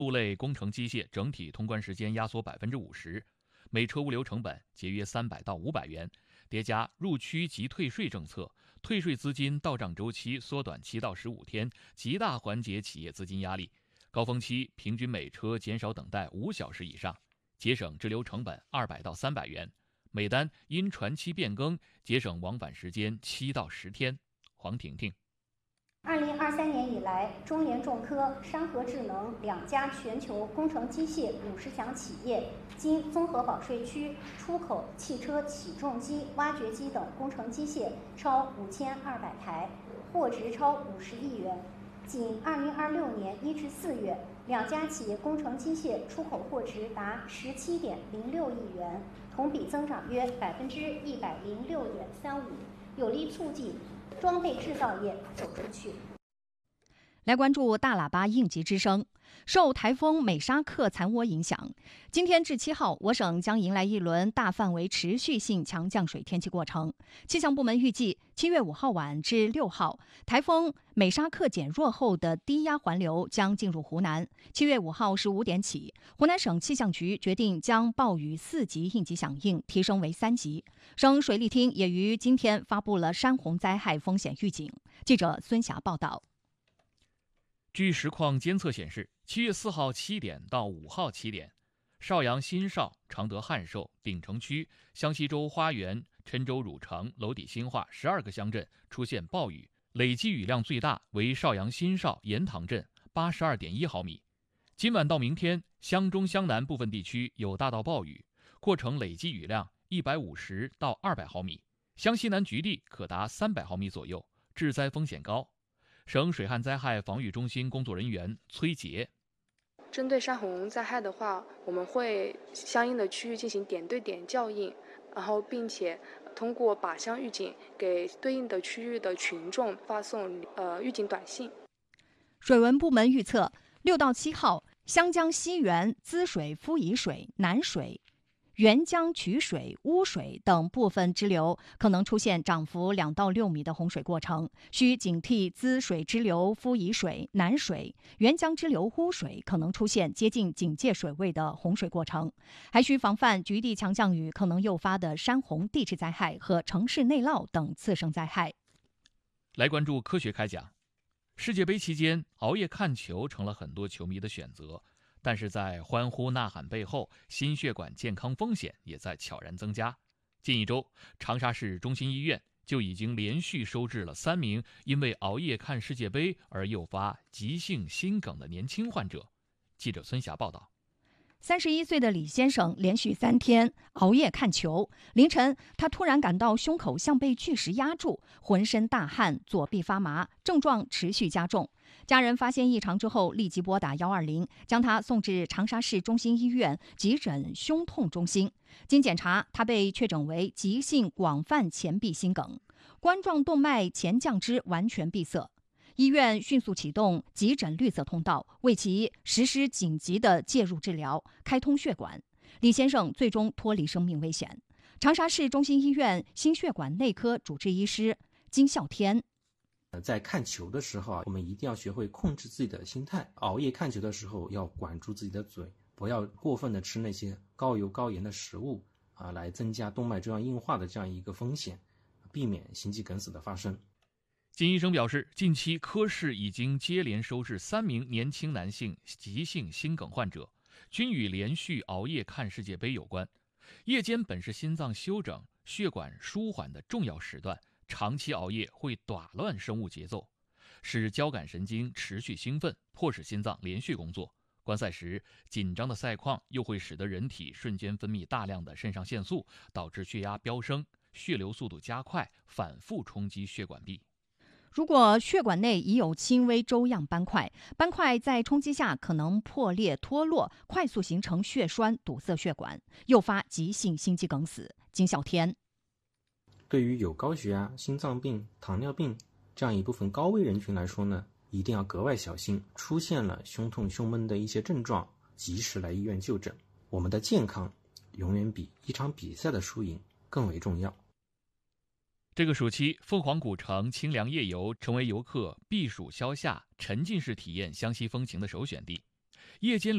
路类工程机械整体通关时间压缩50%，每车物流成本节约300到500元，叠加入区及退税政策，退税资金到账周期缩短7到15天，极大缓解企业资金压力。高峰期平均每车减少等待5小时以上，节省滞留成本200到300元。每单因传期变更，节省往返时间7到10天。黄婷婷。 2023年以来，中联重科、山河智能2家全球工程机械50强企业，经综合保税区出口汽车起重机、挖掘机等工程机械超5200台，货值超50亿元。仅2026年1至4月，2家企业工程机械出口货值达17.06亿元，同比增长约106.35%，有力促进装备制造业走出去。 来关注大喇叭应急之声。受台风美沙克残涡影响，今天至7号，我省将迎来一轮大范围持续性强降水天气过程。气象部门预计，7月5号晚至6号，台风美沙克减弱后的低压环流将进入湖南。7月5号15点起，湖南省气象局决定将暴雨4级应急响应提升为3级。省水利厅也于今天发布了山洪灾害风险预警。记者孙霞报道。 据实况监测显示，7月4号7点到5号7点，邵阳新邵、常德汉寿、鼎城区、湘西州花园、郴州汝城、娄底新化12个乡镇出现暴雨，累计雨量最大为邵阳新邵盐塘镇82.1毫米。今晚到明天，湘中湘南部分地区有大到暴雨，过程累计雨量150到200毫米，湘西南局地可达300毫米左右，致灾风险高。省水旱灾害防御中心工作人员崔杰： 针对山洪灾害的话，我们会相应的区域进行点对点校应，然后并且通过靶向预警给对应的区域的群众发送预警短信。 水文部门预测，6到7号，湘江西源、滋水、夫遗水、南水、沅江衢水、乌水等部分支流可能出现涨幅2到6米的洪水过程，需警惕滋水支流夫遗水、南水、沅江支流乌水可能出现接近警戒水位的洪水过程，还需防范局地强降雨可能诱发的山洪地质灾害和城市内涝等次生灾害。 来关注科学开讲。世界杯期间，熬夜看球成了很多球迷的选择。但是在欢呼呐喊背后，心血管健康风险也在悄然增加。近1周，长沙市中心医院就已经连续收治了3名因为熬夜看世界杯而诱发急性心梗的年轻患者。记者孙霞报道。 31岁的李先生连续3天熬夜看球，凌晨他突然感到胸口像被巨石压住，浑身大汗，左臂发麻，症状持续加重。家人发现异常之后，立即拨打120，将他送至长沙市中心医院急诊胸痛中心。经检查，他被确诊为急性广泛前壁心梗，冠状动脉前降支完全闭塞。医院迅速启动急诊绿色通道，为其实施紧急的介入治疗，开通血管。李先生最终脱离生命危险。长沙市中心医院心血管内科主治医师金孝天： 在看球的时候我们一定要学会控制自己的心态。熬夜看球的时候要管住自己的嘴，不要过分的吃那些高油高盐的食物来增加动脉粥样硬化的这样一个风险，避免心肌梗死的发生。 金医生表示，近期科室已经接连收治3名年轻男性急性心梗患者，均与连续熬夜看世界杯有关。夜间本是心脏休整、血管舒缓的重要时段，长期熬夜会打乱生物节奏，使交感神经持续兴奋，迫使心脏连续工作。观赛时，紧张的赛况又会使得人体瞬间分泌大量的肾上腺素，导致血压飙升，血流速度加快，反复冲击血管壁。 如果血管内已有轻微粥样斑块，斑块在冲击下可能破裂脱落，快速形成血栓，堵塞血管，诱发急性心肌梗死。金孝天： 对于有高血压、心脏病、糖尿病这样一部分高危人群来说呢，一定要格外小心，出现了胸痛、胸闷的一些症状，及时来医院就诊。我们的健康永远比一场比赛的输赢更为重要。 这个暑期，凤凰古城清凉夜游成为游客避暑消夏、沉浸式体验湘西风情的首选地。 夜间